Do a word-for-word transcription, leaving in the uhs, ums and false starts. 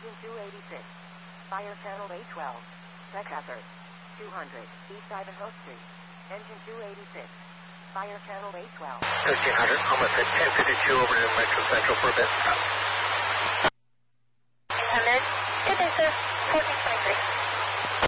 Engine two eighty-six. Fire channel A twelve. Tech hazard. two hundred. East Ivanhoe Street. Engine two eighty-six. Fire channel A twelve. thirteen hundred. Almost at ten fifty-two over to Metro Central for a bit. eight hundred. Good day, sir. fourteen twenty-three.